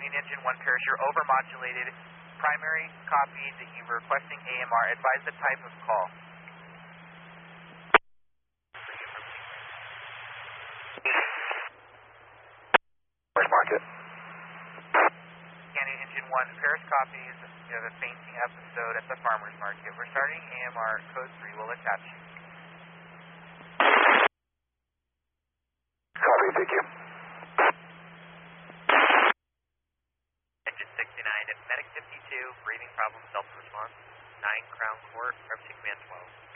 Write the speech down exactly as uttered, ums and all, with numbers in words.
Canyon Engine one Paris, you're overmodulated. Primary copy that you were requesting A M R. Advise the type of call. Where's market? Canyon Engine one Paris copies. You have a fainting episode at the farmer's market. We're starting A M R code three. We'll attach you. Copy, thank you. Engine sixty-nine, medic fifty-two, breathing problem, self-response, nine Crown Court, representing command twelve.